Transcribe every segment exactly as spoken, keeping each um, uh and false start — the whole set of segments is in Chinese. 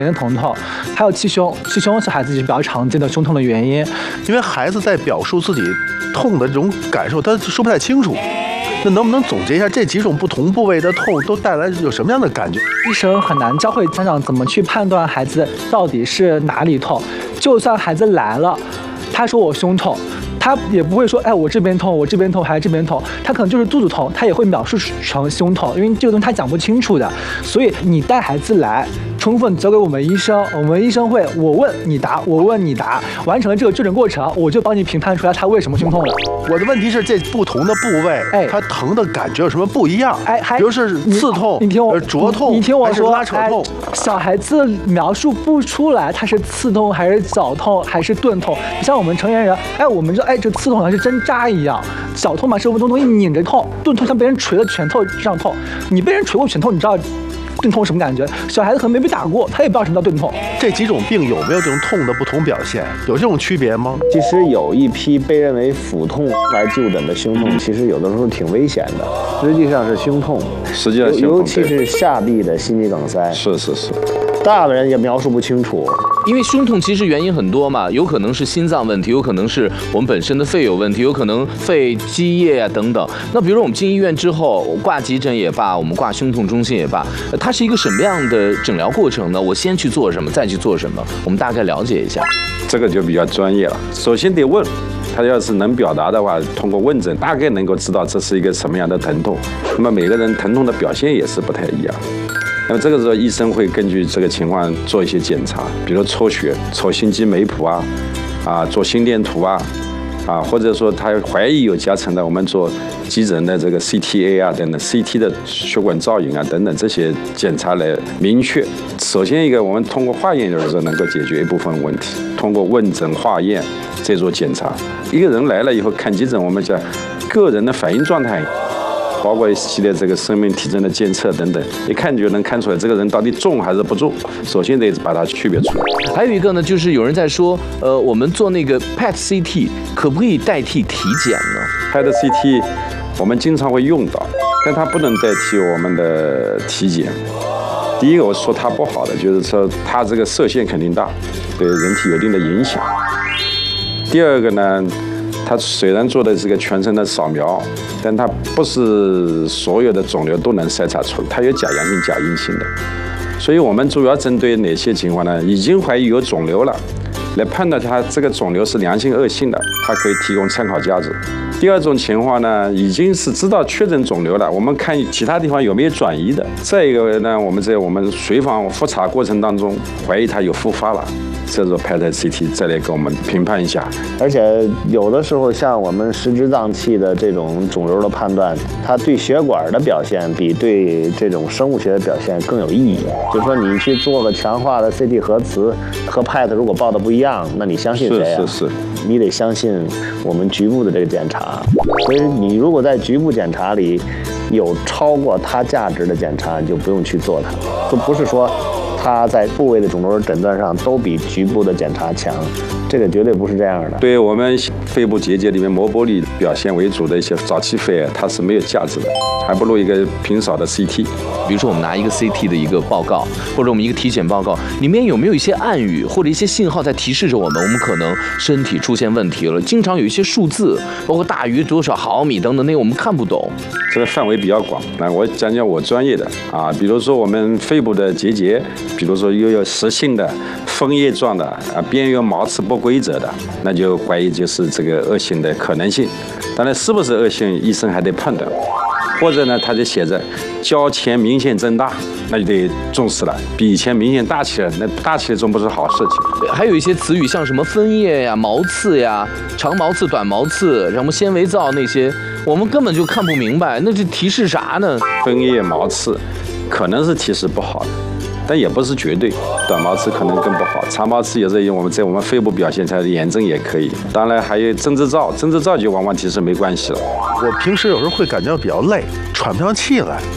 的疼痛，还有气胸，气胸是孩子比较常见的胸痛的原因。 因为孩子在表述自己痛的这种感受，他说不太清楚。那能不能总结一下这几种不同部位的痛都带来有什么样的感觉？ 医生很难教会家长怎么去判断孩子到底是哪里痛。就算孩子来了，他说我胸痛，他也不会说，哎，我这边痛，我这边痛，还是这边痛，他可能就是肚子痛，他也会描述成胸痛，因为这个东西他讲不清楚的。所以你带孩子来，充分交给我们医生，我们医生会我问你答，我问你答，完成了这个就诊过程，我就帮你评判出来他为什么胸痛了。 我的问题是，这不同的部位，哎，它疼的感觉有什么不一样？哎，比如是刺痛， 你听我， 灼痛， 你听我说， 拉扯痛。 小孩子描述不出来，他是刺痛还是绞痛还是钝痛。像我们成年人，哎，我们知道，哎，这刺痛好像是针扎一样，绞痛嘛是有东西拧着痛，钝痛像被人捶了拳头这样痛。你被人捶过拳头，你知道钝痛什么感觉？小孩子可能没被打过，他也不知道什么叫钝痛。 这几种病有没有这种痛的不同表现？有这种区别吗？ 其实有一批被认为腹痛来就诊的胸痛，其实有的时候挺危险的。实际上是胸痛， 实际上胸痛， 尤其是下臂的心肌梗塞。 是是是， 大的人也描述不清楚。 因为胸痛其实原因很多嘛，有可能是心脏问题，有可能是我们本身的肺有问题，有可能肺积液呀、啊、等等。那比如说我们进医院之后，挂急诊也罢，我们挂胸痛中心也罢，它是一个什么样的诊疗过程呢？我先去做什么，再去做什么？我们大概了解一下。 这个就比较专业了。首先得问，他要是能表达的话，通过问诊大概能够知道这是一个什么样的疼痛。那么每个人疼痛的表现也是不太一样。那么这个时候，医生会根据这个情况做一些检查，比如抽血、抽心肌酶谱啊，啊，做心电图啊，啊，或者说他怀疑有夹层的，我们做急诊的这个 C T A 啊等等 ，C T 的血管造影啊等等这些检查来明确。首先一个，我们通过化验有的时候能够解决一部分问题，通过问诊、化验再做检查。一个人来了以后看急诊，我们讲个人的反应状态。包括一系列这个生命体征的监测等等，一看就能看出来这个人到底重还是不重。首先得把它区别出来。 还有一个呢，就是有人在说，呃，我们做那个 P E T C T 可不可以代替体检呢 ？P E T C T 我们经常会用到，但它不能代替我们的体检。第一个我说它不好的，就是说它这个射线肯定大，对人体有一定的影响。第二个呢，它虽然做的是个全身的扫描，但它不是所有的肿瘤都能筛查出来，它有假阳性、假阴性的。所以我们主要针对哪些情况呢？已经怀疑有肿瘤了，来判断它这个肿瘤是良性恶性的，它可以提供参考价值。第二种情况呢，已经是知道确诊肿瘤了，我们看其他地方有没有转移的。再一个呢，我们在我们随访复查过程当中，怀疑它有复发了。这时候 P E T C T 再来给我们评判一下。 而且有的时候像我们实质脏器的这种肿瘤的判断，它对血管的表现比对这种生物学的表现更有意义。就是说你去做个强化的 C T 核磁和 P E T 如果报的不一样，那你相信谁呀？ 是是是， 你得相信我们局部的这个检查。所以你如果在局部检查里有超过它价值的检查，你就不用去做它。就不是说它在部位的肿瘤诊断上都比局部的检查强，这个绝对不是这样的。 对我们肺部结节里面膜玻璃表现为主的一些早期肺癌，它是没有价值的，还不如一个平扫的 C T。 比如说我们拿一个 C T 的一个报告，或者我们一个体检报告，里面有没有一些暗语或者一些信号在提示着我们，我们可能身体出现问题了？经常有一些数字，包括大于多少毫米等等，那个我们看不懂。 这个范围比较广，那我讲讲我专业的啊，比如说我们肺部的结节，比如说又有实性的、枫叶状的啊，边缘毛刺不规则的，那就怀疑就是这个恶性的可能性。当然，是不是恶性，医生还得判断。或者呢，他就写着胶前明显增大，那就得重视了，比以前明显大起来，那大起来总不是好事情。 还有一些词语，像什么分叶呀、毛刺呀、长毛刺、短毛刺，什么纤维皂那些，我们根本就看不明白，那这提示啥呢？ 分叶、毛刺可能是提示不好的，但也不是绝对。短毛刺可能更不好，长毛刺有时候我们在我们肺部表现出来的炎症也可以。当然还有针织皂，针织皂就往往提示没关系了。 我平时有时候会感觉比较累，喘不上气来。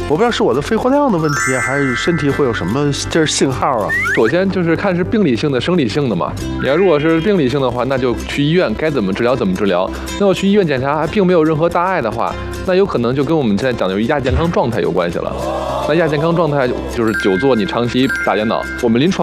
我不知道是我的肺活量的问题啊，还是身体会有什么这是信号啊？ 首先就是看是病理性的、生理性的嘛。你要如果是病理性的话，那就去医院，该怎么治疗怎么治疗。那我去医院检查还并没有任何大碍的话，那有可能就跟我们现在讲究亚健康状态有关系了。那亚健康状态就是久坐，你长期打电脑，我们临床